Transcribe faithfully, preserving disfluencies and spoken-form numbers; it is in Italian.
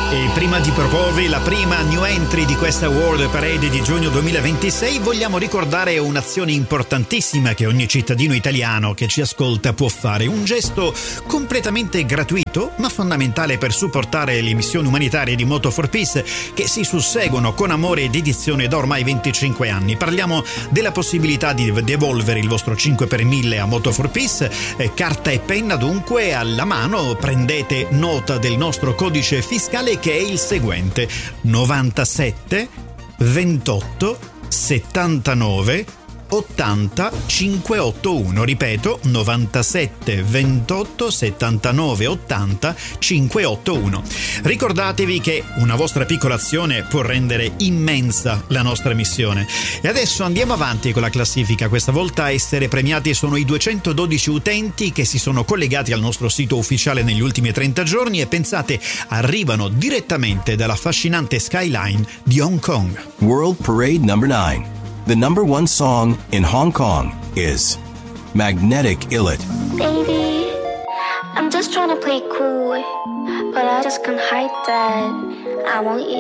E prima di proporvi la prima new entry di questa World Parade di giugno duemilaventisei, vogliamo ricordare un'azione importantissima che ogni cittadino italiano che ci ascolta può fare. Un gesto completamente gratuito, ma fondamentale per supportare le missioni umanitarie di Moto for Peace che si susseguono con amore e dedizione da ormai venticinque anni. Parliamo della possibilità di devolvere il vostro cinque per mille a Moto for Peace. Eh, carta e penna dunque alla mano, prendete nota del nostro codice fiscale che è il seguente: novantasette ventotto settantanove ottanta cinquecentottantuno. Ripeto, novantasette ventotto settantanove ottanta cinquecentottantuno. Ricordatevi che una vostra piccola azione può rendere immensa la nostra missione. E adesso andiamo avanti con la classifica. Questa volta a essere premiati sono i duecentododici utenti che si sono collegati al nostro sito ufficiale negli ultimi trenta giorni e pensate, arrivano direttamente dall'affascinante skyline di Hong Kong. World Parade number nine. The number one song in Hong Kong is Magnetic Illit. Baby, I'm just trying to play cool, but I just can't hide that I want you.